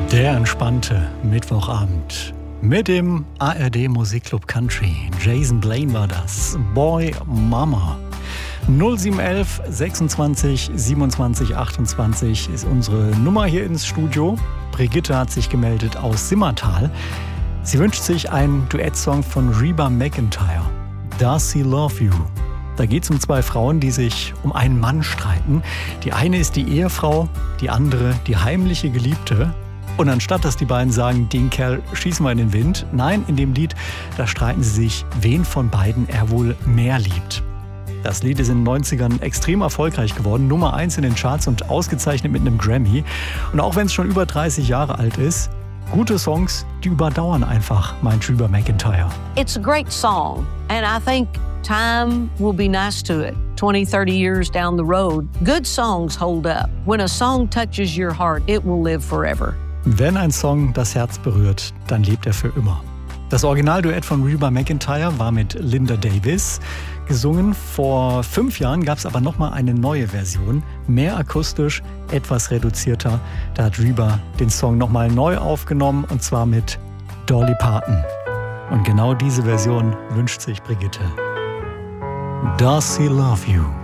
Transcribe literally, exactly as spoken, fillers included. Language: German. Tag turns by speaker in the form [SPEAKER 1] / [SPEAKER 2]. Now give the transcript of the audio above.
[SPEAKER 1] Der entspannte Mittwochabend mit dem A R D Musikclub Country. Jason Blaine war das. Boy Mama. null sieben eins eins sechsundzwanzig siebenundzwanzig achtundzwanzig ist unsere Nummer hier ins Studio. Brigitte hat sich gemeldet aus Simmertal. Sie wünscht sich einen Duettsong von Reba McEntire. Does He Love You? Da geht es um zwei Frauen, die sich um einen Mann streiten. Die eine ist die Ehefrau, die andere die heimliche Geliebte. Und anstatt, dass die beiden sagen, den Kerl schießen wir in den Wind, nein, in dem Lied, da streiten sie sich, wen von beiden er wohl mehr liebt. Das Lied ist in den neunzigern extrem erfolgreich geworden, Nummer eins in den Charts und ausgezeichnet mit einem Grammy. Und auch wenn es schon über dreißig Jahre alt ist, gute Songs, die überdauern einfach, meint Reba McEntire.
[SPEAKER 2] It's a great song, and I think time will be nice to it. twenty, thirty years down the road, good songs hold up. When a song touches your heart, it will live forever.
[SPEAKER 1] Wenn ein Song das Herz berührt, dann lebt er für immer. Das Originalduett von Reba McEntire war mit Linda Davis gesungen. Vor fünf Jahren gab es aber nochmal eine neue Version, mehr akustisch, etwas reduzierter. Da hat Reba den Song nochmal neu aufgenommen und zwar mit Dolly Parton. Und genau diese Version wünscht sich Brigitte. Does He Love You?